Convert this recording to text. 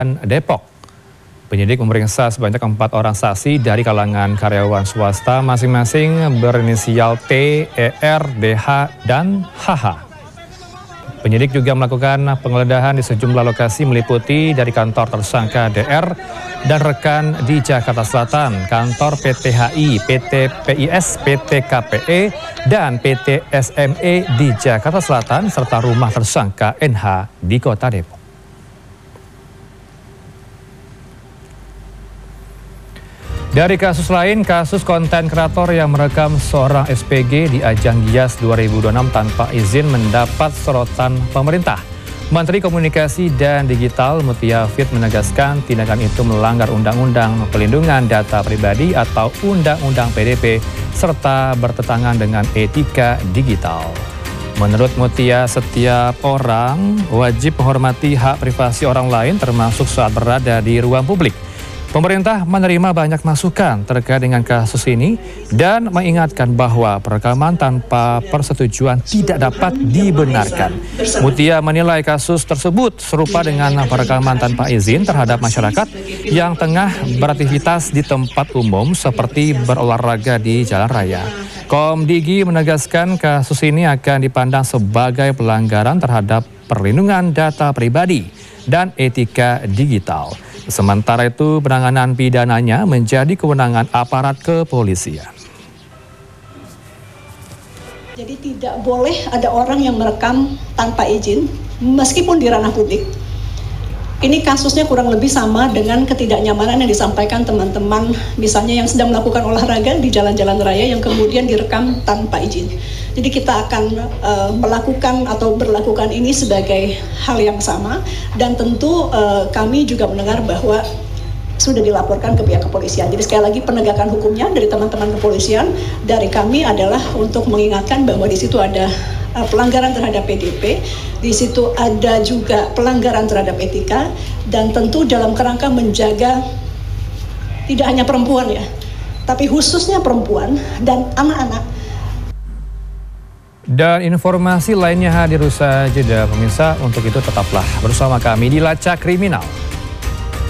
Depok. Penyidik memeriksa sebanyak 4 orang saksi dari kalangan karyawan swasta masing-masing berinisial T, ER, DH, dan HH. Penyidik juga melakukan penggeledahan di sejumlah lokasi meliputi dari kantor tersangka DR dan rekan di Jakarta Selatan, kantor PT HI, PT PIS, PT KPE, dan PT SME di Jakarta Selatan, serta rumah tersangka NH di Kota Depok. Dari kasus lain, kasus konten kreator yang merekam seorang SPG di ajang Gias 2026 tanpa izin mendapat sorotan pemerintah. Menteri Komunikasi dan Digital Mutia Fit menegaskan tindakan itu melanggar Undang-Undang Pelindungan Data Pribadi atau Undang-Undang PDP serta bertentangan dengan etika digital. Menurut Mutia, setiap orang wajib menghormati hak privasi orang lain termasuk saat berada di ruang publik. Pemerintah menerima banyak masukan terkait dengan kasus ini dan mengingatkan bahwa perekaman tanpa persetujuan tidak dapat dibenarkan. Mutia menilai kasus tersebut serupa dengan perekaman tanpa izin terhadap masyarakat yang tengah beraktivitas di tempat umum seperti berolahraga di jalan raya. Komdigi menegaskan kasus ini akan dipandang sebagai pelanggaran terhadap perlindungan data pribadi dan etika digital. Sementara itu, penanganan pidananya menjadi kewenangan aparat kepolisian. Jadi tidak boleh ada orang yang merekam tanpa izin, meskipun di ranah publik. Ini kasusnya kurang lebih sama dengan ketidaknyamanan yang disampaikan teman-teman, misalnya yang sedang melakukan olahraga di jalan-jalan raya yang kemudian direkam tanpa izin. Jadi kita akan melakukan atau berlakukan ini sebagai hal yang sama, dan tentu kami juga mendengar bahwa sudah dilaporkan ke pihak kepolisian. Jadi sekali lagi penegakan hukumnya dari teman-teman kepolisian, dari kami adalah untuk mengingatkan bahwa di situ ada pelanggaran terhadap PDP, di situ ada juga pelanggaran terhadap etika, dan tentu dalam kerangka menjaga tidak hanya perempuan ya, tapi khususnya perempuan dan anak-anak. Dan informasi lainnya hadir usai jeda pemirsa, untuk itu tetaplah bersama kami di Lacak Kriminal.